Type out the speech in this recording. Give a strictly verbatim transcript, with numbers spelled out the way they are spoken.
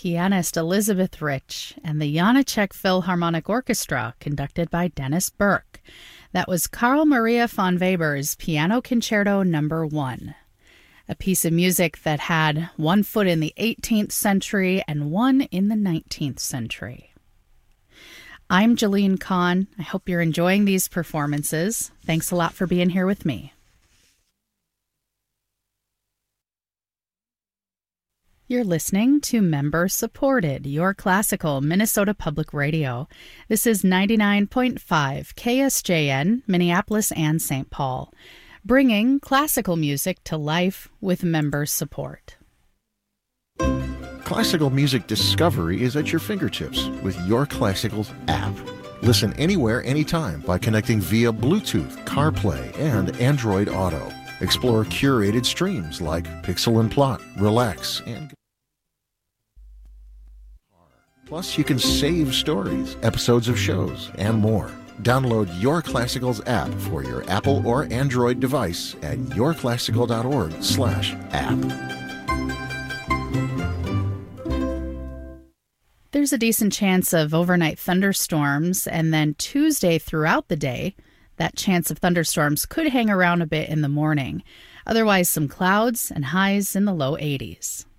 pianist Elizabeth Rich and the Janáček Philharmonic Orchestra, conducted by Dennis Burke. That was Carl Maria von Weber's Piano Concerto Number One, a piece of music that had one foot in the eighteenth century and one in the nineteenth century. I'm Jalene Kahn. I hope you're enjoying these performances. Thanks a lot for being here with me. You're listening to Member Supported, your classical Minnesota Public Radio. This is ninety-nine point five K S J N, Minneapolis and Saint Paul, bringing classical music to life with member support. Classical music discovery is at your fingertips with Your Classicals app. Listen anywhere, anytime by connecting via Bluetooth, CarPlay, and Android Auto. Explore curated streams like Pixel and Plot, Relax, and plus you can save stories, episodes of shows, and more. Download Your Classicals app for your Apple or Android device at yourclassical.org slash app. There's a decent chance of overnight thunderstorms, and then Tuesday throughout the day, that chance of thunderstorms could hang around a bit in the morning. Otherwise, some clouds and highs in the low eighties.